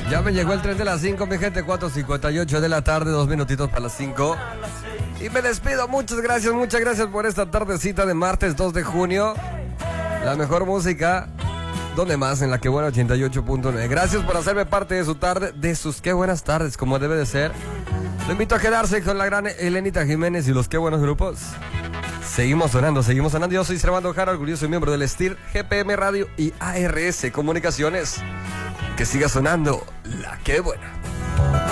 Ya me llegó el tren de las 5, mi gente, 4:58 de la tarde, 2 minutitos para las 5. Y me despido, muchas gracias por esta tardecita de martes 2 de junio. La mejor música, ¿dónde más? En la Que Buena 88.9. Gracias por hacerme parte de su tarde, de sus Qué Buenas tardes, como debe de ser. Lo invito a quedarse con la gran Elenita Jiménez y los Qué Buenos grupos. Seguimos sonando. Yo soy Servando Jara, orgulloso miembro del STIR, GPM Radio y ARS Comunicaciones. Que siga sonando la Qué Buena.